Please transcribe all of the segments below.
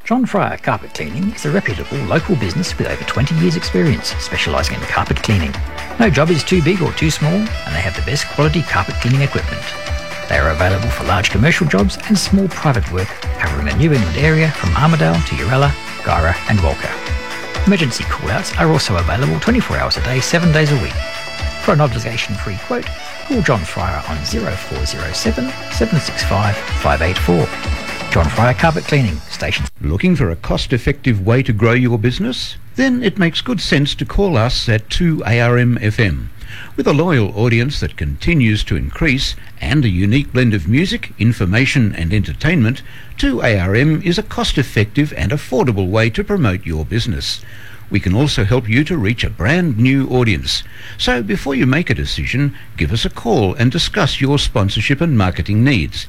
John Fryer Carpet Cleaning is a reputable local business with over 20 years' experience specialising in carpet cleaning. No job is too big or too small, and they have the best quality carpet cleaning equipment. They are available for large commercial jobs and small private work, covering the New England area from Armidale to Uralla, Guyra and Walker. Emergency call-outs are also available 24 hours a day, 7 days a week. For an obligation-free quote, call John Fryer on 0407 765 584. John Fryer Carpet Cleaning, Station. Looking for a cost-effective way to grow your business? Then it makes good sense to call us at 2ARM FM. With a loyal audience that continues to increase and a unique blend of music, information and entertainment, 2ARM is a cost-effective and affordable way to promote your business. We can also help you to reach a brand new audience. So before you make a decision, give us a call and discuss your sponsorship and marketing needs.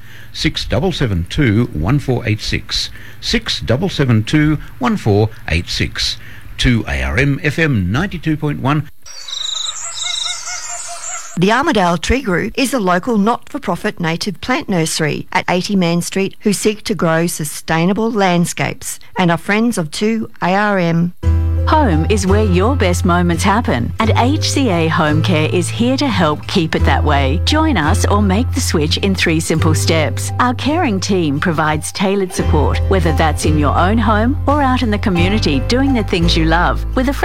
6772-1486. 6772-1486. 2ARM FM 92.1. The Armidale Tree Group is a local not-for-profit native plant nursery at 80 Mann Street who seek to grow sustainable landscapes and are friends of 2ARM. Home is where your best moments happen, and HCA Home Care is here to help keep it that way. Join us or make the switch in 3 simple steps. Our caring team provides tailored support, whether that's in your own home or out in the community doing the things you love, with a